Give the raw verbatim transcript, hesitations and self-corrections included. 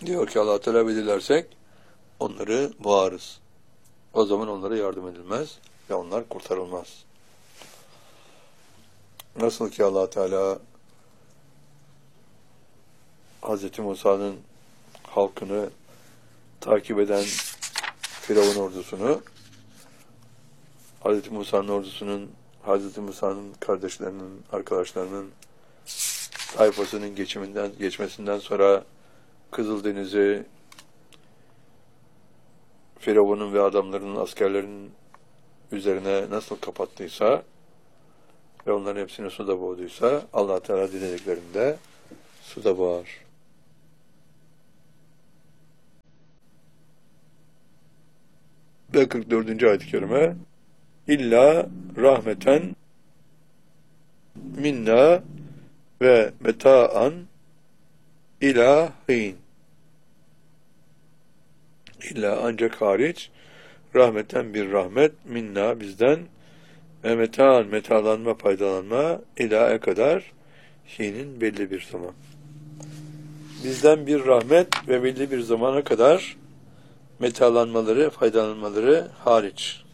Diyor ki Allah Teala dilersek onları boğarız. O zaman onlara yardım edilmez ve onlar kurtarılmaz. Nasıl ki Allah Teala Hazreti Musa'nın halkını takip eden Firavun ordusunu, Hazreti Musa'nın ordusunun, Hazreti Musa'nın kardeşlerinin, arkadaşlarının tayfasının geçiminden, geçmesinden sonra Kızıldeniz'i Firavun'un ve adamlarının, askerlerinin üzerine nasıl kapattıysa ve onların hepsini suda boğduysa, Allah Teala dilediklerinde suda boğar. Ve kırk dördüncü ayet-i kerime İlla rahmeten minna ve meta'an ilahin. İlla ancak hariç rahmeten bir rahmet minna bizden ve meta'an metalanma faydalanma ilahe kadar hinin belli bir zaman. Bizden bir rahmet ve belli bir zamana kadar metalanmaları, faydalanmaları hariç.